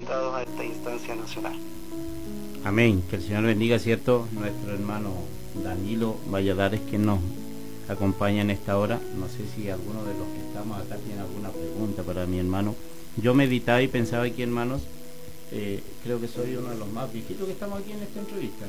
invitados a esta instancia nacional. Amén. Que el Señor bendiga, ¿cierto? Nuestro hermano Danilo Valladares, que nos acompaña en esta hora. No sé si alguno de los que estamos acá tiene alguna pregunta para mi hermano. Yo meditaba y pensaba aquí, hermanos, creo que soy uno de los más viejitos que estamos aquí en esta entrevista.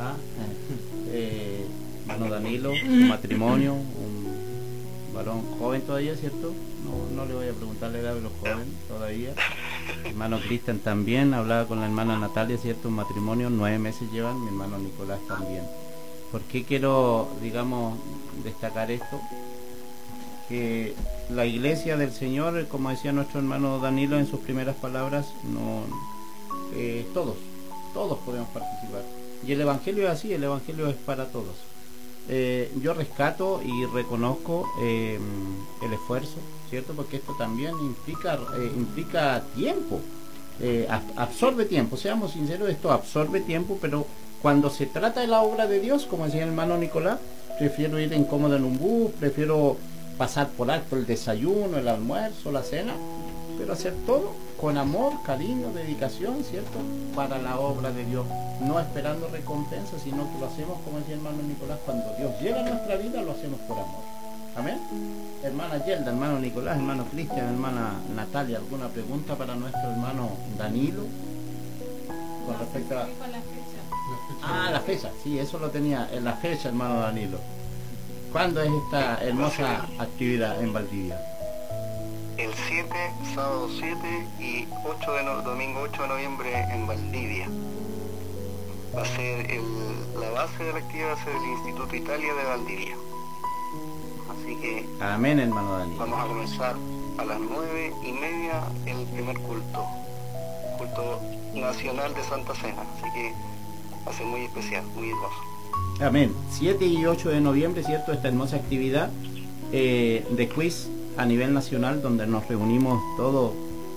Hermano Danilo, un matrimonio, un varón joven todavía, ¿cierto? No le voy a preguntar la edad de los jóvenes todavía. Hermano Cristian también, hablaba con la hermana Natalia, ¿cierto? Un matrimonio, 9 meses llevan, mi hermano Nicolás también. ¿Por qué quiero, digamos, destacar esto? Que la iglesia del Señor, como decía nuestro hermano Danilo en sus primeras palabras, todos podemos participar. Y el Evangelio es así, el Evangelio es para todos. Yo rescato y reconozco el esfuerzo, ¿cierto? Porque esto también implica tiempo, absorbe tiempo, seamos sinceros, esto absorbe tiempo, pero cuando se trata de la obra de Dios, como decía el hermano Nicolás, prefiero ir incómodo en un bus, prefiero pasar por alto el desayuno, el almuerzo, la cena, pero hacer todo con amor, cariño, dedicación, ¿cierto? Para la obra de Dios, no esperando recompensa, sino que lo hacemos, como decía el hermano Nicolás, cuando Dios llega a nuestra vida, lo hacemos por amor. Amén. Hermana Yelda, hermano Nicolás, hermano Cristian, hermana Natalia, ¿alguna pregunta para nuestro hermano Danilo? Con respecto a... la fecha, sí, eso lo tenía, en la fecha, hermano Danilo. ¿Cuándo es esta hermosa actividad en Valdivia? El 7, sábado 7 y domingo 8 de noviembre en Valdivia. Va a ser la base de la actividad, va a ser el Instituto Italia de Valdivia. Así que... Amén, hermano Danilo. Vamos a comenzar a las 9:30 el primer culto nacional de Santa Cena. Así que va a ser muy especial, muy hermoso. Amén. 7 y 8 de noviembre, ¿cierto? Esta hermosa actividad de quiz a nivel nacional, donde nos reunimos todos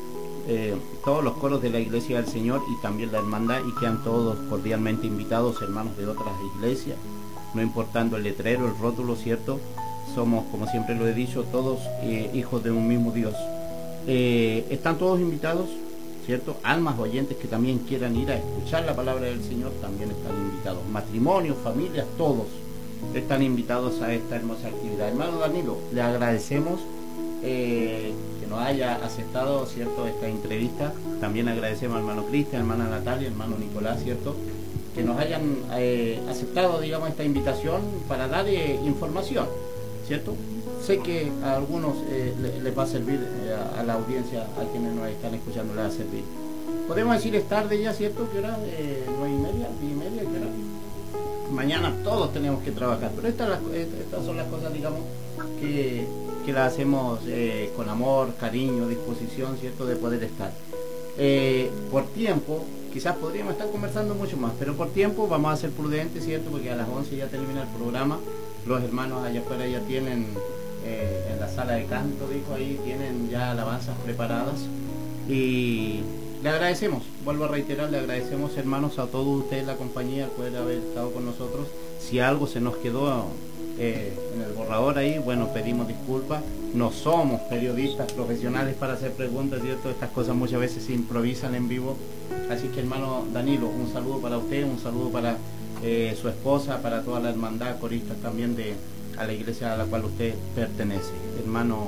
los coros de la Iglesia del Señor y también la hermandad, y quedan todos cordialmente invitados, hermanos de otras iglesias, no importando el letrero, el rótulo, ¿cierto? Somos, como siempre lo he dicho, todos hijos de un mismo Dios. Están todos invitados, ¿cierto? Almas oyentes que también quieran ir a escuchar la palabra del Señor también están invitados. Matrimonios, familias, todos están invitados a esta hermosa actividad. Hermano Danilo, le agradecemos que nos haya aceptado, ¿cierto?, esta entrevista. También agradecemos al hermano Cristian, hermana Natalia, hermano Nicolás, ¿cierto?, que nos hayan aceptado, digamos, esta invitación para dar información, ¿cierto? Sé que a algunos les va a servir, a la audiencia, a quienes nos están escuchando, les va a servir. Podemos decir, es tarde ya, ¿cierto? ¿Qué hora? 9:30, 10:30, ¿qué hora? Mañana todos tenemos que trabajar, pero estas son las cosas, digamos, que las hacemos con amor, cariño, disposición, ¿cierto?, de poder estar. Por tiempo, quizás podríamos estar conversando mucho más, pero por tiempo vamos a ser prudentes, ¿cierto?, porque a las 11 ya termina el programa. Los hermanos allá afuera ya tienen, en la sala de canto, dijo ahí, tienen ya alabanzas preparadas. Y le agradecemos, vuelvo a reiterar, le agradecemos, hermanos, a todos ustedes la compañía, poder haber estado con nosotros. Si algo se nos quedó en el borrador ahí, bueno, pedimos disculpas. No somos periodistas profesionales para hacer preguntas, ¿cierto? Estas cosas muchas veces se improvisan en vivo. Así que, hermano Danilo, un saludo para usted, un saludo para su esposa, para toda la hermandad, coristas también a la iglesia a la cual usted pertenece. Hermano,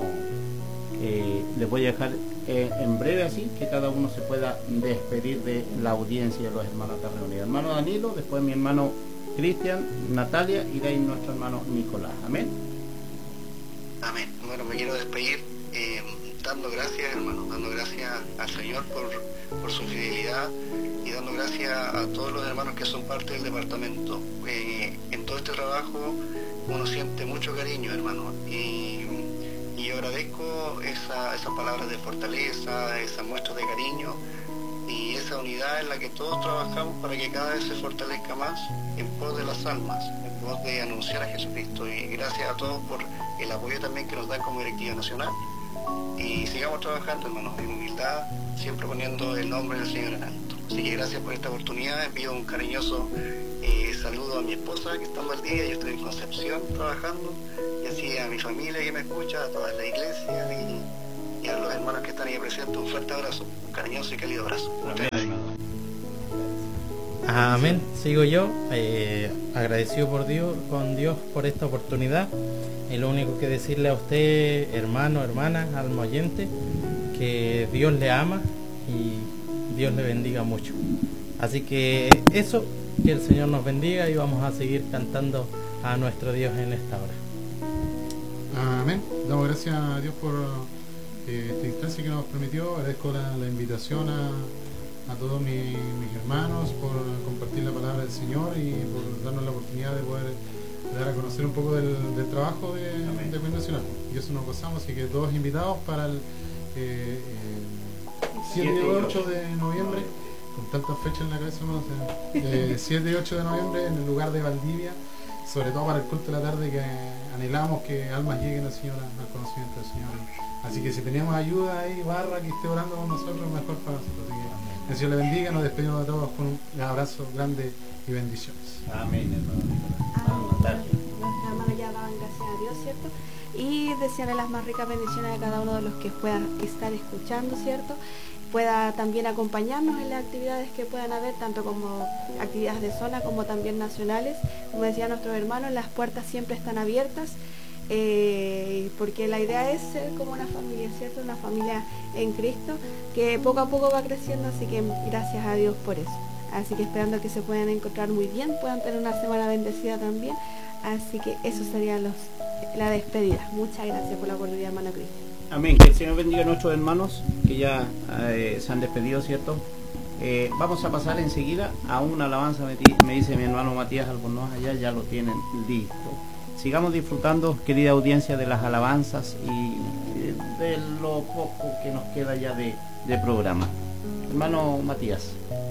les voy a dejar en breve, así que cada uno se pueda despedir de la audiencia de los hermanos acá reunidos. Hermano Danilo, después mi hermano Cristian, Natalia, y de ahí nuestro hermano Nicolás. Amén. Amén. Bueno, me quiero despedir dando gracias, hermano, dando gracias al Señor por su fidelidad, y dando gracias a todos los hermanos que son parte del departamento. En todo este trabajo uno siente mucho cariño, hermano, y yo agradezco esas palabras de fortaleza, esas muestras de cariño y esa unidad en la que todos trabajamos para que cada vez se fortalezca más en pos de las almas, en pos de anunciar a Jesucristo. Y gracias a todos por el apoyo también que nos dan como directiva nacional, y sigamos trabajando, hermanos, en humildad, siempre poniendo el nombre del Señor en alto. Así que gracias por esta oportunidad. Envío un cariñoso saludo a mi esposa, que está en Valdivia, yo estoy en Concepción trabajando, y así a mi familia que me escucha, a toda la iglesia y a los hermanos que están ahí presentes, un fuerte abrazo, un cariñoso y cálido abrazo. Amén. Amén. Sigo yo, agradecido con Dios por esta oportunidad. Y lo único que decirle a usted, hermano, hermana, alma oyente, que Dios le ama y Dios le bendiga mucho. Así que eso, que el Señor nos bendiga y vamos a seguir cantando a nuestro Dios en esta hora. Amén. Damos gracias a Dios por esta instancia que nos permitió. Agradezco la invitación a todos mis hermanos por compartir la palabra del Señor y por darnos la oportunidad de poder dar a conocer un poco del trabajo de Queen Nacional. Y eso nos gozamos, así que todos invitados para el 7 y 8 de noviembre, con tantas fechas en la cabeza, ¿no? 7 y 8 de noviembre en el lugar de Valdivia, sobre todo para el culto de la tarde, que anhelamos que almas lleguen al Señor, al conocimiento del Señor. Así que si tenemos ayuda ahí, barra que esté orando con nosotros, mejor para nosotros. Así que el Señor le bendiga, nos despedimos de todos con un abrazo grande y bendiciones. Amén, hermano. Nuestras hermanas ya daban gracias a Dios, ¿cierto? Y desearle las más ricas bendiciones a cada uno de los que puedan estar escuchando, ¿cierto? Pueda también acompañarnos en las actividades que puedan haber, tanto como actividades de zona como también nacionales. Como decía nuestro hermano, las puertas siempre están abiertas, porque la idea es ser como una familia, ¿cierto? Una familia en Cristo que poco a poco va creciendo, así que gracias a Dios por eso. Así que esperando que se puedan encontrar muy bien, puedan tener una semana bendecida también. Así que eso sería la despedida. Muchas gracias por la oportunidad, hermano Cristian. Amén. Que el Señor bendiga a nuestros hermanos que ya se han despedido, ¿cierto? Vamos a pasar enseguida a una alabanza, me dice mi hermano Matías Albornoz allá, ya lo tienen listo. Sigamos disfrutando, querida audiencia, de las alabanzas y de lo poco que nos queda ya de programa. Hermano Matías.